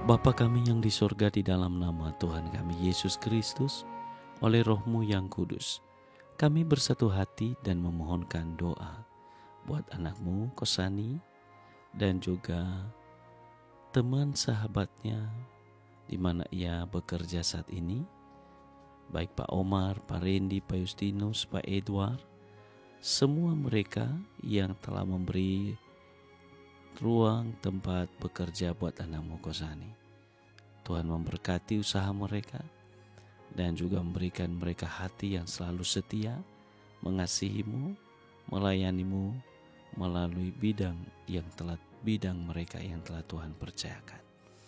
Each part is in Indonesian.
Bapa kami yang di sorga, di dalam nama Tuhan kami Yesus Kristus, oleh Roh-Mu yang kudus, kami bersatu hati dan memohonkan doa buat anak-Mu Kosani dan juga teman sahabatnya di mana ia bekerja saat ini, baik Pak Omar, Pak Randy, Pak Justinus, Pak Edward, semua mereka yang telah memberi ruang tempat bekerja buat anak-Mu Kosani. Tuhan memberkati usaha mereka dan juga memberikan mereka hati yang selalu setia, mengasihi-Mu, melayani-Mu melalui bidang mereka yang telah Tuhan percayakan.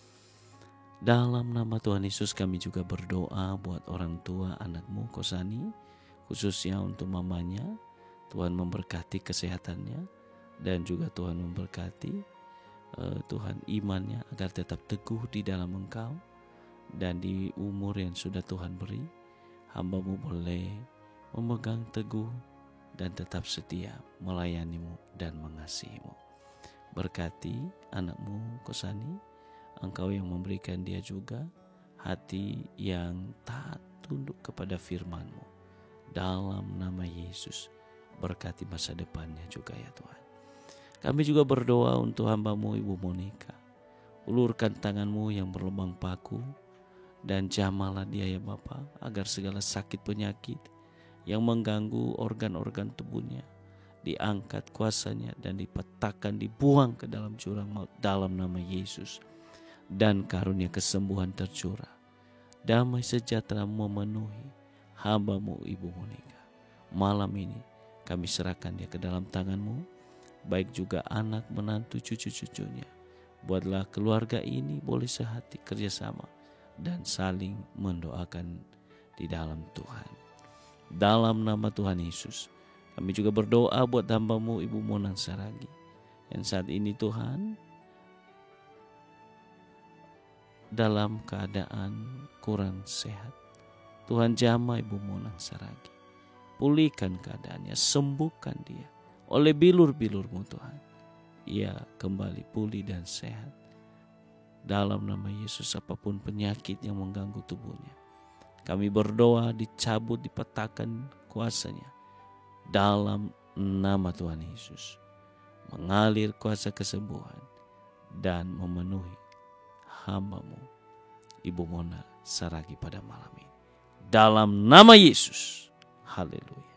Dalam nama Tuhan Yesus kami juga berdoa buat orang tua anak-Mu Kosani, khususnya untuk mamanya. Tuhan memberkati kesehatannya dan juga Tuhan memberkati Tuhan imannya agar tetap teguh di dalam Engkau, dan di umur yang sudah Tuhan beri, hamba-Mu boleh memegang teguh dan tetap setia melayani-Mu dan mengasihi-Mu. Berkati anak-Mu Kosani, Engkau yang memberikan dia juga hati yang taat tunduk kepada firman-Mu. Dalam nama Yesus, berkati masa depannya juga ya Tuhan. Kami juga berdoa untuk hamba-Mu Ibu Monica. Ulurkan tangan-Mu yang berlubang paku dan jamalah dia ya Bapa, agar segala sakit penyakit yang mengganggu organ-organ tubuhnya diangkat kuasanya dan dipetahkan, dibuang ke dalam jurang maut dalam nama Yesus. Dan karunia kesembuhan tercurah. Damai sejahtera memenuhi hamba-Mu Ibu Monica. Malam ini kami serahkan dia ke dalam tangan-Mu, baik juga anak, menantu, cucu-cucunya. Buatlah keluarga ini boleh sehati, kerjasama, dan saling mendoakan di dalam Tuhan. Dalam nama Tuhan Yesus, kami juga berdoa buat hamba-Mu Ibu Monang Saragi, yang saat ini Tuhan dalam keadaan kurang sehat. Tuhan jamah Ibu Monang Saragi, pulihkan keadaannya, sembuhkan dia oleh bilur-bilur-Mu Tuhan. Ia kembali pulih dan sehat. Dalam nama Yesus, apapun penyakit yang mengganggu tubuhnya, kami berdoa dicabut, dipatahkan kuasanya. Dalam nama Tuhan Yesus, mengalir kuasa kesembuhan dan memenuhi hamba-Mu Ibu Mona Saragi pada malam ini. Dalam nama Yesus, haleluya.